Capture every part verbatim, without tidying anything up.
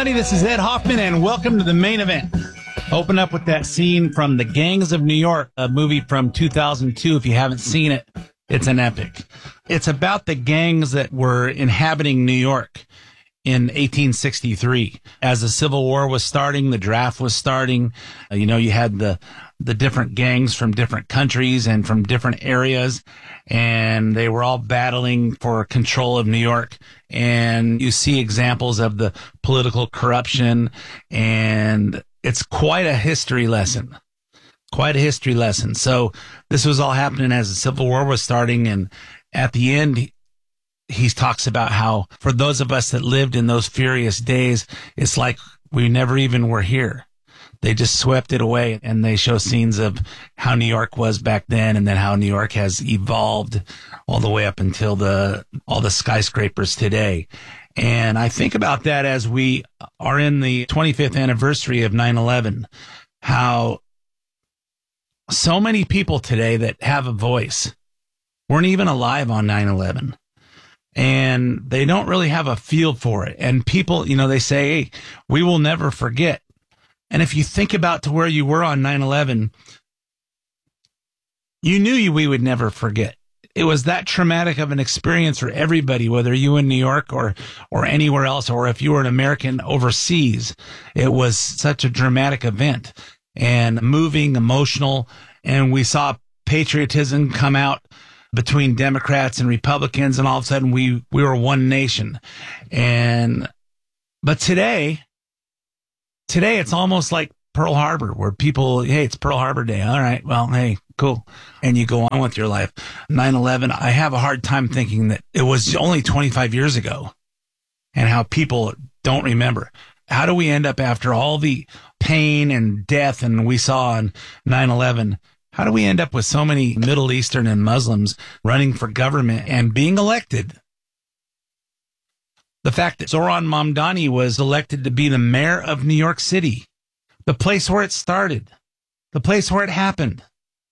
everybody. This is Ed Hoffman, and welcome to the main event. Open up with that scene from The Gangs of New York, a movie from two thousand two. If you haven't seen it, it's an epic. It's about the gangs that were inhabiting New York in eighteen sixty-three. As the Civil War was starting, the draft was starting. Uh, you know, you had the the different gangs from different countries and from different areas, and they were all battling for control of New York. And you see examples of the political corruption, and it's quite a history lesson. Quite a history lesson. So this was all happening as the Civil War was starting, and at the end, he, he talks about how for those of us that lived in those furious days, it's like we never even were here. They just swept it away, and they show scenes of how New York was back then, and then how New York has evolved all the way up until the all the skyscrapers today. And I think about that as we are in the twenty-fifth anniversary of nine eleven, how so many people today that have a voice weren't even alive on nine eleven. And they don't really have a feel for it. And people, you know, they say, hey, we will never forget. And if you think about to where you were on nine eleven, you knew you, we would never forget. It was that traumatic of an experience for everybody, whether you in New York or, or anywhere else, or if you were an American overseas. It was such a dramatic event and moving, emotional. And we saw patriotism come out between Democrats and Republicans, and all of a sudden we, we were one nation. And, but today, today it's almost like Pearl Harbor, where people, hey, it's Pearl Harbor Day. All right, well, hey, cool. And you go on with your life. nine eleven, I have a hard time thinking that it was only twenty-five years ago, and how people don't remember. How do we end up after all the pain and death and we saw on nine eleven? How do we end up with so many Middle Eastern and Muslims running for government and being elected? The fact that Zohran Mamdani was elected to be the mayor of New York City, the place where it started, the place where it happened.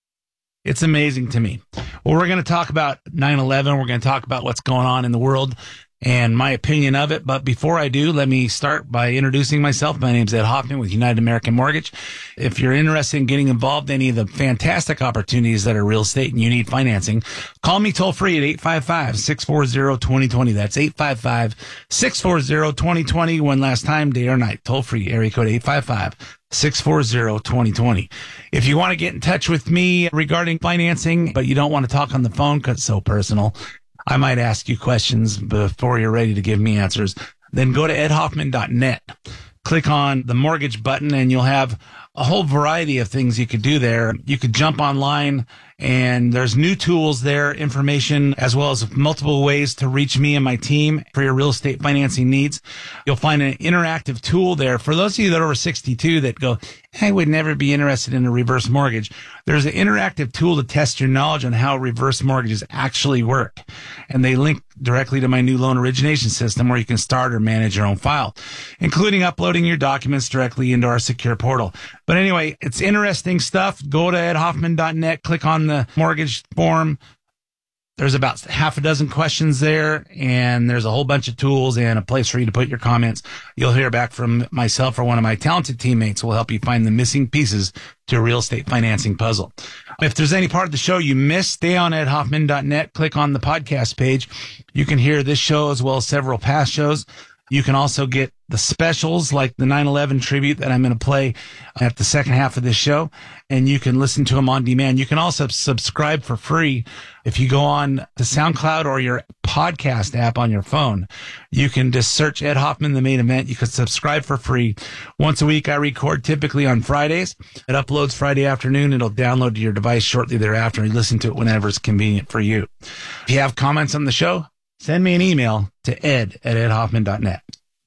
It's amazing to me. Well, we're going to talk about nine eleven. We're going to talk about what's going on in the world and my opinion of it. But before I do, let me start by introducing myself. My name's Ed Hoffman with United American Mortgage. If you're interested in getting involved in any of the fantastic opportunities that are real estate and you need financing, call me toll free at eight five five, six four zero, two zero two zero. That's eight five five, six four zero, two zero two zero. One last time, day or night, toll free, area code eight five five, six four zero, two zero two zero. If you want to get in touch with me regarding financing, but you don't want to talk on the phone because it's so personal, I might ask you questions before you're ready to give me answers, then go to ed hoffman dot net. Click on the mortgage button, and you'll have a whole variety of things you could do there. You could jump online, and there's new tools there, information, as well as multiple ways to reach me and my team for your real estate financing needs. You'll find an interactive tool there. For those of you that are over sixty-two that go, I would never be interested in a reverse mortgage, there's an interactive tool to test your knowledge on how reverse mortgages actually work. And they link directly to my new loan origination system where you can start or manage your own file, including uploading your documents directly into our secure portal. But anyway, it's interesting stuff. Go to ed hoffman dot net, click on the mortgage form. There's about half a dozen questions there, and there's a whole bunch of tools and a place for you to put your comments. You'll hear back from myself or one of my talented teammates who will help you find the missing pieces to a real estate financing puzzle. If there's any part of the show you missed, stay on ed hoffman dot net, click on the podcast page. You can hear this show as well as several past shows. You can also get the specials like the nine eleven tribute that I'm going to play at the second half of this show, and you can listen to them on demand. You can also subscribe for free if you go on to SoundCloud or your podcast app on your phone. You can just search Ed Hoffman, the main event. You can subscribe for free. Once a week, I record typically on Fridays. It uploads Friday afternoon. It'll download to your device shortly thereafter, and you listen to it whenever it's convenient for you. If you have comments on the show, send me an email to ed at ed hoffman dot net.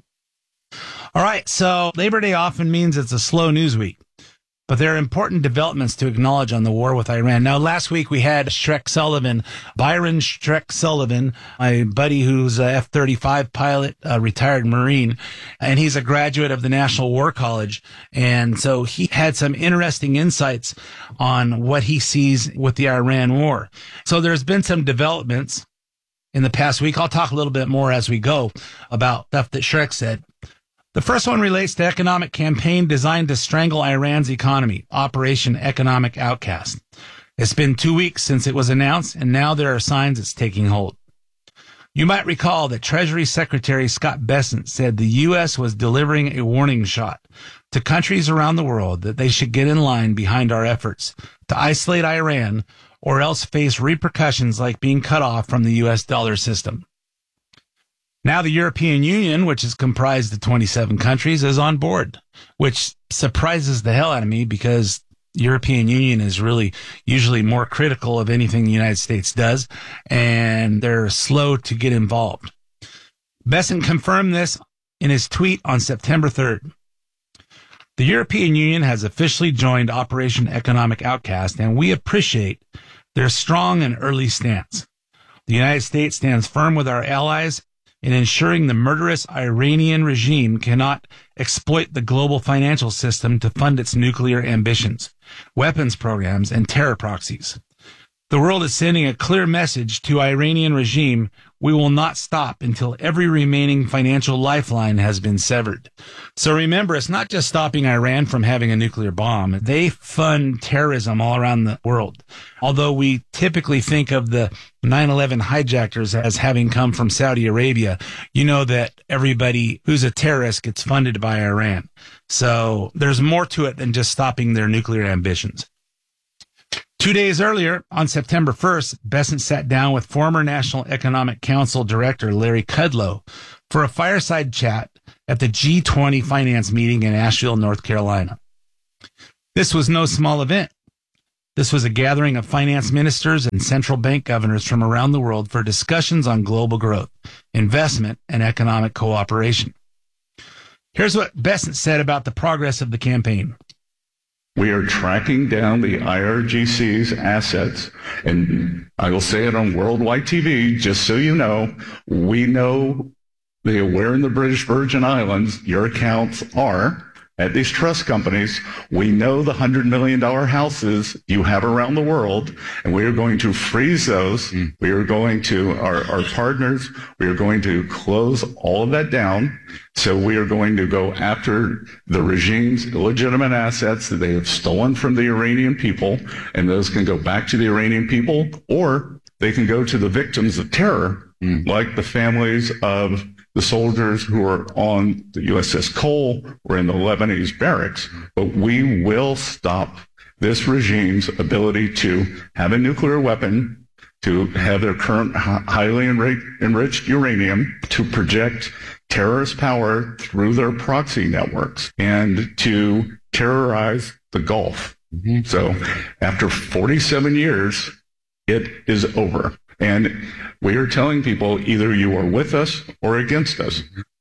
All right, so Labor Day often means it's a slow news week, but there are important developments to acknowledge on the war with Iran. Now, last week we had Shrek Sullivan, Byron Shrek Sullivan, my buddy who's a F thirty-five pilot, a retired Marine, and he's a graduate of the National War College. And so he had some interesting insights on what he sees with the Iran war. So there's been some developments in the past week. I'll talk a little bit more as we go about stuff that Shrek said. The first one relates to economic campaign designed to strangle Iran's economy, Operation Economic Outcast. It's been two weeks since it was announced, and now there are signs it's taking hold. You might recall that Treasury Secretary Scott Bessent said the U S was delivering a warning shot to countries around the world that they should get in line behind our efforts to isolate Iran or else face repercussions like being cut off from the U S dollar system. Now the European Union, which is comprised of twenty-seven countries, is on board, which surprises the hell out of me because European Union is really usually more critical of anything the United States does, and they're slow to get involved. Bessent confirmed this in his tweet on September third. The European Union has officially joined Operation Economic Outcast, and we appreciate their strong and early stance. The United States stands firm with our allies in ensuring the murderous Iranian regime cannot exploit the global financial system to fund its nuclear ambitions, weapons programs, and terror proxies. The world is sending a clear message to Iranian regime: we will not stop until every remaining financial lifeline has been severed. So remember, it's not just stopping Iran from having a nuclear bomb. They fund terrorism all around the world. Although we typically think of the nine eleven hijackers as having come from Saudi Arabia, you know that everybody who's a terrorist gets funded by Iran. So there's more to it than just stopping their nuclear ambitions. Two days earlier, on September first, Bessent sat down with former National Economic Council Director Larry Kudlow for a fireside chat at the G twenty finance meeting in Asheville, North Carolina. This was no small event. This was a gathering of finance ministers and central bank governors from around the world for discussions on global growth, investment, and economic cooperation. Here's what Bessent said about the progress of the campaign. We are tracking down the I R G C's assets, and I will say it on worldwide T V, just so you know, we know the, where in the British Virgin Islands your accounts are at these trust companies. We know the one hundred million dollars houses you have around the world, and we are going to freeze those. Mm. We are going to, our, our partners, we are going to close all of that down. So we are going to go after the regime's illegitimate assets that they have stolen from the Iranian people, and those can go back to the Iranian people, or they can go to the victims of terror, mm. like the families of the soldiers who are on the U S S Cole or in the Lebanese barracks. But we will stop this regime's ability to have a nuclear weapon, to have their current highly enriched uranium, to project terrorist power through their proxy networks, and to terrorize the Gulf. Mm-hmm. So after forty-seven years, it is over. And we are telling people either you are with us or against us.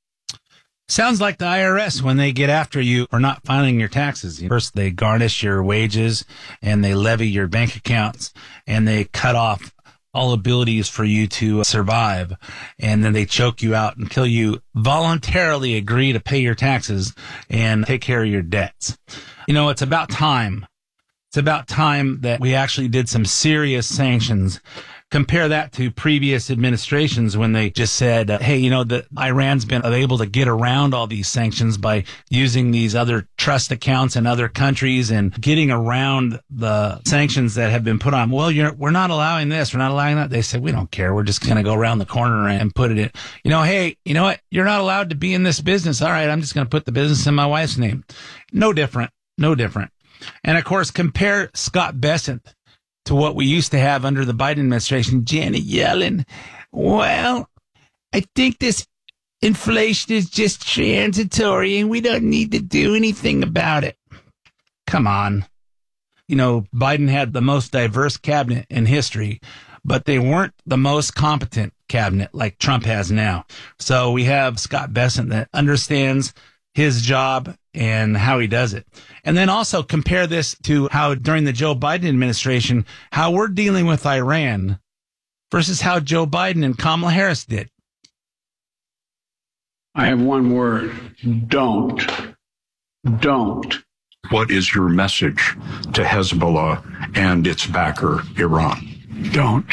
Sounds like the I R S when they get after you for not filing your taxes. First, they garnish your wages and they levy your bank accounts and they cut off all abilities for you to survive. And then they choke you out until you voluntarily agree to pay your taxes and take care of your debts. You know, it's about time. It's about time that we actually did some serious sanctions. Compare that to previous administrations when they just said, uh, hey, you know, the Iran's been able to get around all these sanctions by using these other trust accounts in other countries and getting around the sanctions that have been put on. Well, you're, we're not allowing this. We're not allowing that. They said, we don't care. We're just going to go around the corner and put it in. You know, hey, you know what? You're not allowed to be in this business. All right, I'm just going to put the business in my wife's name. No different. No different. And, of course, compare Scott Bessent to what we used to have under the Biden administration, Janet Yellen. Well, I think this inflation is just transitory and we don't need to do anything about it. Come on. You know, Biden had the most diverse cabinet in history, but they weren't the most competent cabinet like Trump has now. So we have Scott Bessent that understands his job and how he does it. And then also compare this to how during the Joe Biden administration, how we're dealing with Iran versus how Joe Biden and Kamala Harris did. I have one word. Don't. Don't. What is your message to Hezbollah and its backer, Iran? Don't.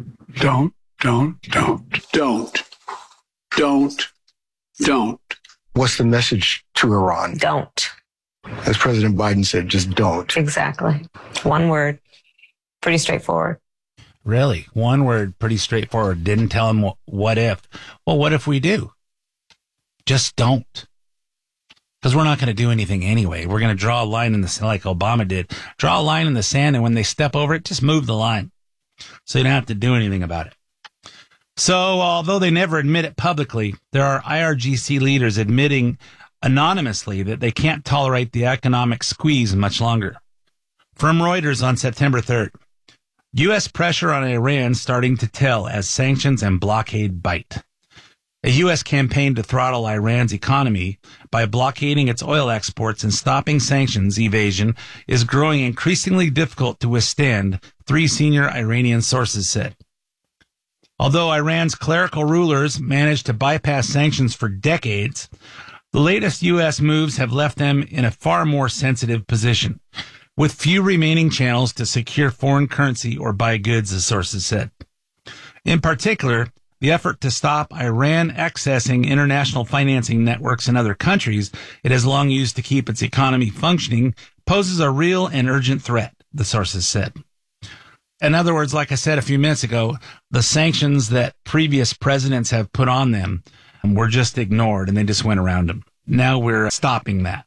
Don't. Don't. Don't. Don't. Don't. Don't. What's the message to Iran? Don't. As President Biden said, just don't. Exactly. One word. Pretty straightforward. Really? One word, pretty straightforward. Didn't tell him what, what if. Well, what if we do? Just don't. Because we're not going to do anything anyway. We're going to draw a line in the sand like Obama did. Draw a line in the sand, and when they step over it, just move the line. So you don't have to do anything about it. So although they never admit it publicly, there are I R G C leaders admitting anonymously that they can't tolerate the economic squeeze much longer. From Reuters on September third, U S pressure on Iran starting to tell as sanctions and blockade bite. A U S campaign to throttle Iran's economy by blockading its oil exports and stopping sanctions evasion is growing increasingly difficult to withstand, three senior Iranian sources said. Although Iran's clerical rulers managed to bypass sanctions for decades, the latest U S moves have left them in a far more sensitive position, with few remaining channels to secure foreign currency or buy goods, the sources said. In particular, the effort to stop Iran accessing international financing networks in other countries it has long used to keep its economy functioning poses a real and urgent threat, the sources said. In other words, like I said a few minutes ago, the sanctions that previous presidents have put on them were just ignored and they just went around them. Now we're stopping that.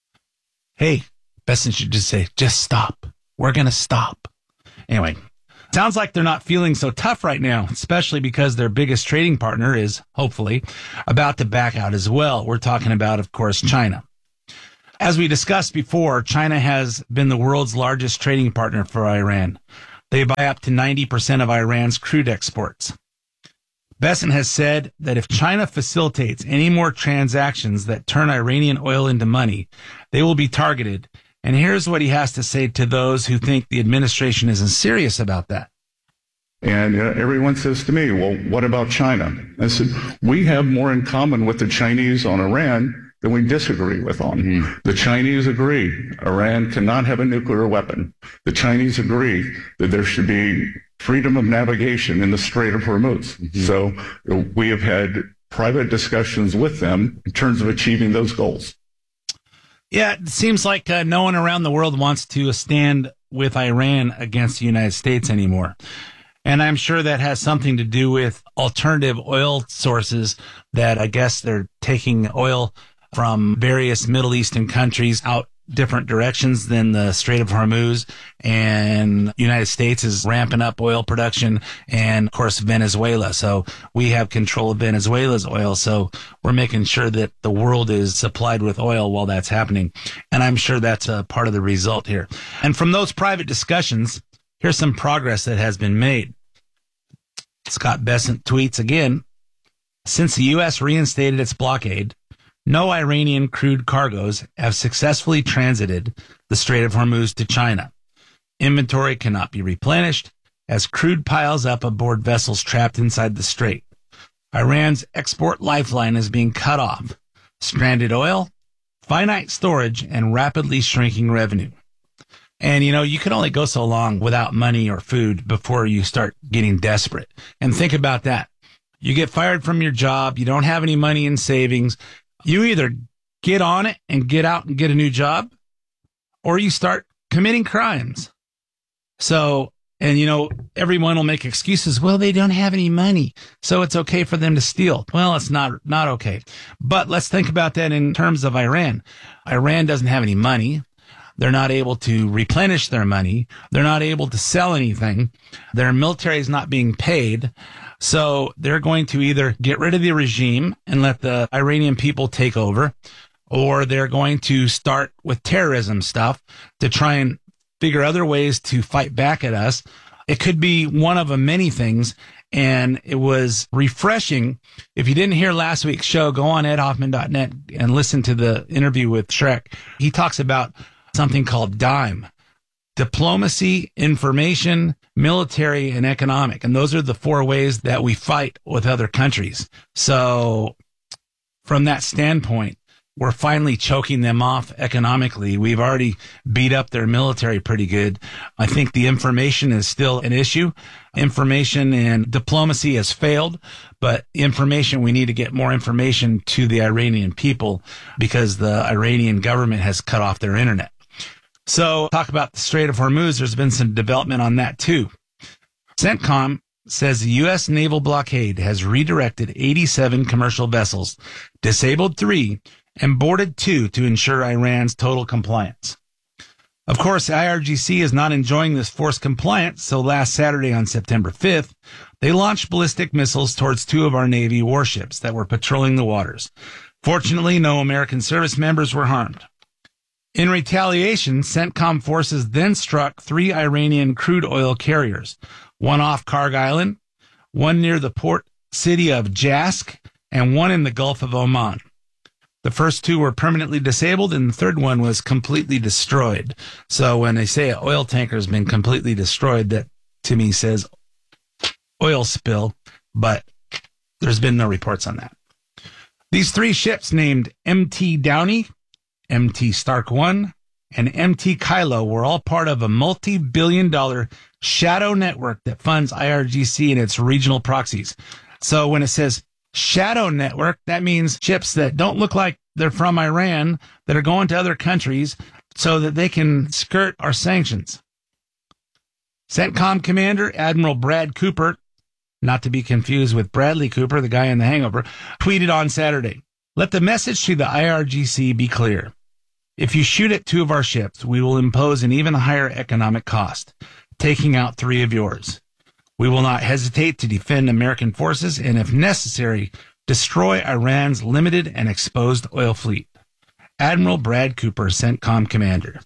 Hey, Besson should just say, just stop. We're going to stop. Anyway, sounds like they're not feeling so tough right now, especially because their biggest trading partner is, hopefully, about to back out as well. We're talking about, of course, China. As we discussed before, China has been the world's largest trading partner for Iran. They buy up to ninety percent of Iran's crude exports. Besson has said that if China facilitates any more transactions that turn Iranian oil into money, they will be targeted. And here's what he has to say to those who think the administration isn't serious about that. And uh, everyone says to me, well, what about China? I said, we have more in common with the Chinese on Iran than we disagree with on. Mm-hmm. The Chinese agree Iran cannot have a nuclear weapon. The Chinese agree that there should be freedom of navigation in the Strait of Hormuz. Mm-hmm. So uh, we have had private discussions with them in terms of achieving those goals. Yeah, it seems like uh, no one around the world wants to stand with Iran against the United States anymore. And I'm sure that has something to do with alternative oil sources that I guess they're taking oil from various Middle Eastern countries out different directions than the Strait of Hormuz, and the United States is ramping up oil production, and of course Venezuela. So we have control of Venezuela's oil. So we're making sure that the world is supplied with oil while that's happening. And I'm sure that's a part of the result here. And from those private discussions, here's some progress that has been made. Scott Bessent tweets again, since the U S reinstated its blockade, no Iranian crude cargoes have successfully transited the Strait of Hormuz to China. Inventory cannot be replenished as crude piles up aboard vessels trapped inside the strait. Iran's export lifeline is being cut off. Stranded oil, finite storage, and rapidly shrinking revenue. And, you know, you can only go so long without money or food before you start getting desperate. And think about that. You get fired from your job. You don't have any money in savings. You either get on it and get out and get a new job, or you start committing crimes. So, and you know, everyone will make excuses. Well, they don't have any money, so it's okay for them to steal. Well, it's not, not okay. But let's think about that in terms of Iran. Iran doesn't have any money. They're not able to replenish their money. They're not able to sell anything. Their military is not being paid. So they're going to either get rid of the regime and let the Iranian people take over, or they're going to start with terrorism stuff to try and figure other ways to fight back at us. It could be one of many things. And it was refreshing. If you didn't hear last week's show, go on ed hoffman dot net and listen to the interview with Shrek. He talks about something called DIME. Diplomacy, information, military, and economic. And those are the four ways that we fight with other countries. So from that standpoint, we're finally choking them off economically. We've already beat up their military pretty good. I think the information is still an issue. Information and diplomacy has failed, but information, we need to get more information to the Iranian people because the Iranian government has cut off their internet. So talk about the Strait of Hormuz. There's been some development on that too. CENTCOM says the U S naval blockade has redirected eighty-seven commercial vessels, disabled three, and boarded two to ensure Iran's total compliance. Of course, the I R G C is not enjoying this forced compliance, so last Saturday on September fifth, they launched ballistic missiles towards two of our Navy warships that were patrolling the waters. Fortunately, no American service members were harmed. In retaliation, CENTCOM forces then struck three Iranian crude oil carriers, one off Karg Island, one near the port city of Jask, and one in the Gulf of Oman. The first two were permanently disabled, and the third one was completely destroyed. So when they say an oil tanker has been completely destroyed, that to me says oil spill, but there's been no reports on that. These three ships named M T Downey, M T Stark one, and M T Kylo were all part of a multi-billion dollar shadow network that funds I R G C and its regional proxies. So when it says shadow network, that means ships that don't look like they're from Iran that are going to other countries so that they can skirt our sanctions. CENTCOM Commander Admiral Brad Cooper, not to be confused with Bradley Cooper, the guy in The Hangover, tweeted on Saturday, "Let the message to the I R G C be clear. If you shoot at two of our ships, we will impose an even higher economic cost, taking out three of yours. We will not hesitate to defend American forces and, if necessary, destroy Iran's limited and exposed oil fleet." Admiral Brad Cooper, CENTCOM Commander.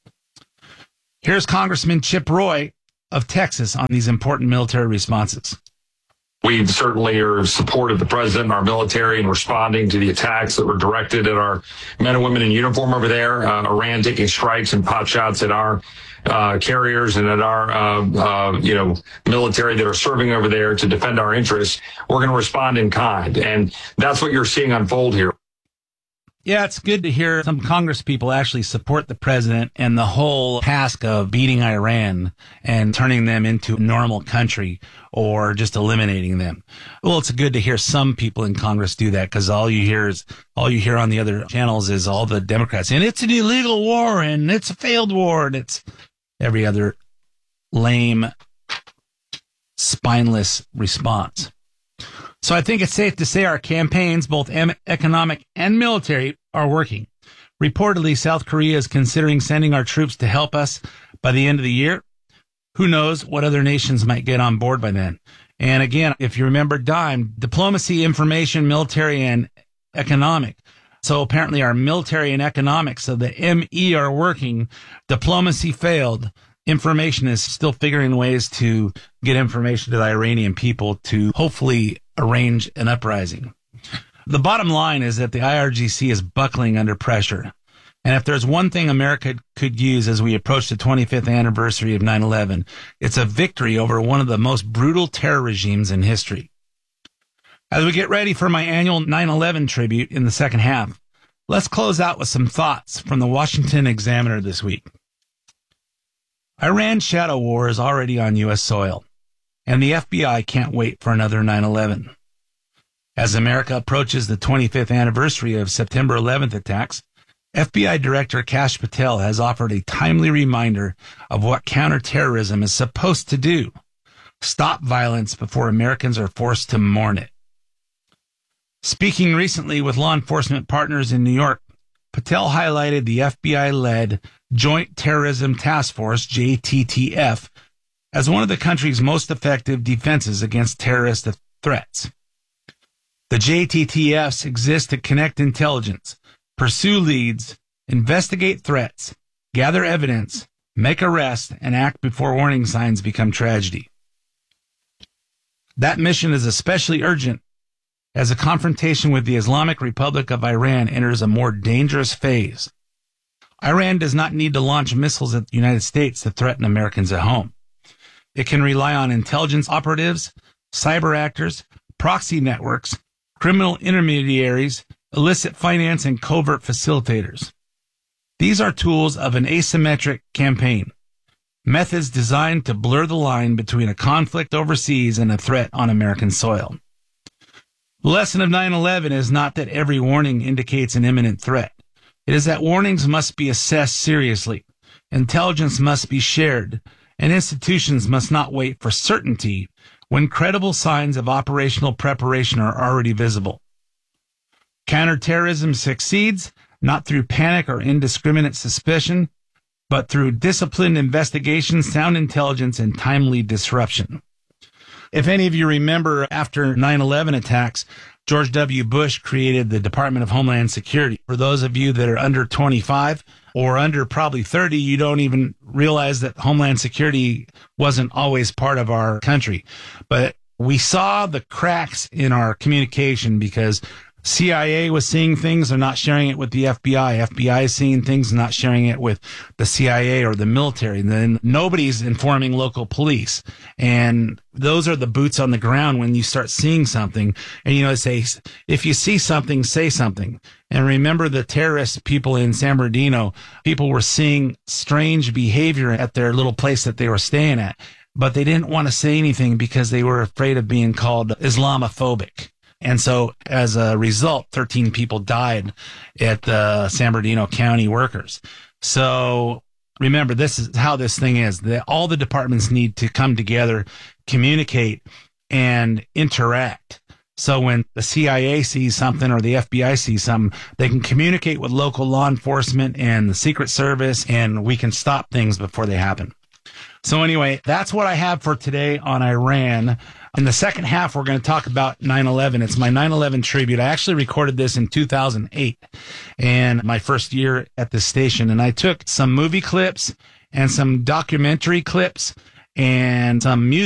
Here's Congressman Chip Roy of Texas on these important military responses. We certainly are supportive of the president and our military in responding to the attacks that were directed at our men and women in uniform over there. Uh, Iran taking strikes and pot shots at our uh, carriers and at our, uh, uh, you know, military that are serving over there to defend our interests. We're going to respond in kind. And that's what you're seeing unfold here. Yeah, it's good to hear some Congress people actually support the president and the whole task of beating Iran and turning them into a normal country or just eliminating them. Well, it's good to hear some people in Congress do that because all you hear is, all you hear on the other channels is all the Democrats saying it's an illegal war and it's a failed war and it's every other lame, spineless response. So I think it's safe to say our campaigns, both economic and military, are working. Reportedly, South Korea is considering sending our troops to help us by the end of the year. Who knows what other nations might get on board by then. And again, if you remember DIME, diplomacy, information, military, and economic. So apparently our military and economics of the M E are working. Diplomacy failed. Information is still figuring ways to get information to the Iranian people to hopefully arrange an uprising. The bottom line is that the I R G C is buckling under pressure. And if there's one thing America could use as we approach the twenty-fifth anniversary of nine eleven, it's a victory over one of the most brutal terror regimes in history. As we get ready for my annual nine eleven tribute in the second half, let's close out with some thoughts from the Washington Examiner this week. Iran's shadow war is already on U S soil, and the F B I can't wait for another nine eleven. As America approaches the twenty-fifth anniversary of September eleventh attacks, F B I Director Kash Patel has offered a timely reminder of what counterterrorism is supposed to do: stop violence before Americans are forced to mourn it. Speaking recently with law enforcement partners in New York, Patel highlighted the F B I-led Joint Terrorism Task Force, J T T F, as one of the country's most effective defenses against terrorist threats. The J T T Fs exist to connect intelligence, pursue leads, investigate threats, gather evidence, make arrests, and act before warning signs become tragedy. That mission is especially urgent as a confrontation with the Islamic Republic of Iran enters a more dangerous phase. Iran does not need to launch missiles at the United States to threaten Americans at home. It can rely on intelligence operatives, cyber actors, proxy networks, criminal intermediaries, illicit finance, and covert facilitators. These are tools of an asymmetric campaign, methods designed to blur the line between a conflict overseas and a threat on American soil. The lesson of nine eleven is not that every warning indicates an imminent threat. It is that warnings must be assessed seriously, intelligence must be shared, and institutions must not wait for certainty when credible signs of operational preparation are already visible. Counterterrorism succeeds not through panic or indiscriminate suspicion, but through disciplined investigation, sound intelligence, and timely disruption. If any of you remember, after nine eleven attacks, George W. Bush created the Department of Homeland Security. For those of you that are under twenty-five or under probably thirty, you don't even realize that Homeland Security wasn't always part of our country. But we saw the cracks in our communication because C I A was seeing things, they're not sharing it with the F B I. F B I is seeing things, not sharing it with the C I A or the military. And then nobody's informing local police. And those are the boots on the ground when you start seeing something. And, you know, they say, if you see something, say something. And remember the terrorist people in San Bernardino, people were seeing strange behavior at their little place that they were staying at. But they didn't want to say anything because they were afraid of being called Islamophobic. And so as a result, thirteen people died at the San Bernardino County workers. So remember, this is how this thing is. The, all the departments need to come together, communicate, and interact. So when the C I A sees something or the F B I sees something, they can communicate with local law enforcement and the Secret Service, and we can stop things before they happen. So anyway, that's what I have for today on Iran. In the second half, we're going to talk about nine eleven. It's my nine eleven tribute. I actually recorded this in two thousand eight, and my first year at this station. And I took some movie clips and some documentary clips and some music